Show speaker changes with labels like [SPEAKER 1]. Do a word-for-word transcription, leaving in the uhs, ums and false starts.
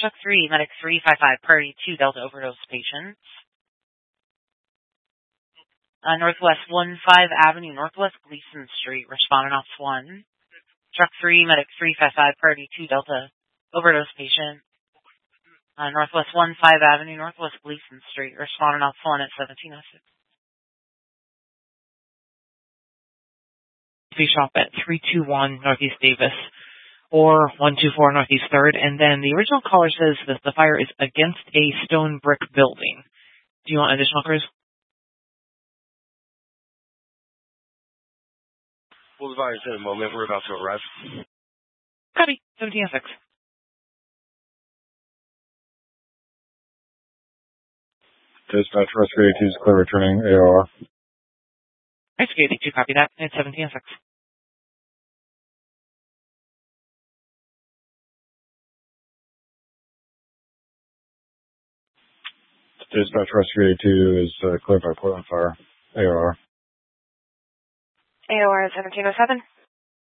[SPEAKER 1] Truck three, Medic three five five, Priority two, Delta overdose patients. Uh, Northwest one five Avenue, Northwest Gleason Street, responding off one. Truck three, Medic three five five, Priority two, Delta overdose patient. Uh, Northwest one five Avenue, Northwest Gleason Street, responding off one at seventeen oh six.
[SPEAKER 2] Shop at three two one Northeast Davis or one two four Northeast third. And then the original caller says that the fire is against a stone brick building. Do you want additional crews?
[SPEAKER 3] We'll advise in a moment. We're about to arrive.
[SPEAKER 2] Copy. seventeen oh six.
[SPEAKER 4] Dispatch, Rescue eighty-two is clear returning A O R.
[SPEAKER 2] Rescue eighty-two, copy that. It's seventeen oh six.
[SPEAKER 4] Dispatch, Rescue eighty-two is uh, cleared by Portland Fire. A O R.
[SPEAKER 1] A O R seventeen oh seven.